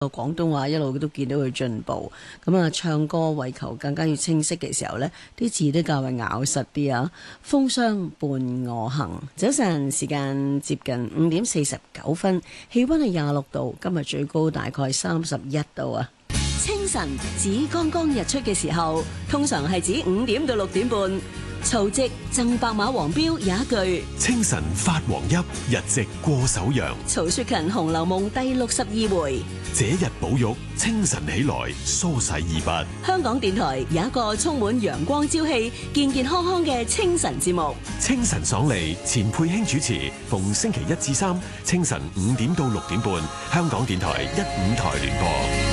個廣東話一路都見到佢進步，咁啊唱歌為求更加要清晰嘅時候呢，啲字都較為咬實啲啊！風霜伴我行，早晨時間接近5:49，氣溫係26度，今日最高大概31度啊！清晨指剛剛日出嘅時候，通常係指5點到6點半。曹植贈白馬王標有一句： 清晨發黃邑，日夕過首陽。 曹雪芹《紅樓夢》第62回： 這日寶玉清晨起來，梳洗二筆。 香港電台有一個充滿陽光朝氣、健健康康嘅清晨節目。 清晨爽利，錢佩卿主持，逢星期1至3清晨5點到6點半，香港電台15台聯播。